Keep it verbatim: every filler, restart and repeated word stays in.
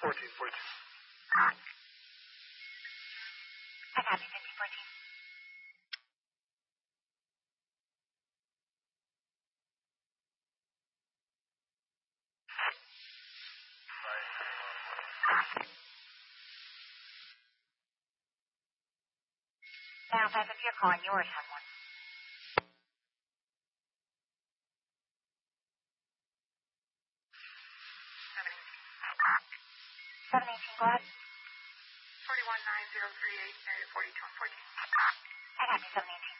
fourteen fourteen. I copy fifteen fourteen. Now, Five, if you're calling yours, have one. seven eighteen, go ahead. forty-one nine zero three eight, area forty-two and fourteen. I copy seven eighteen.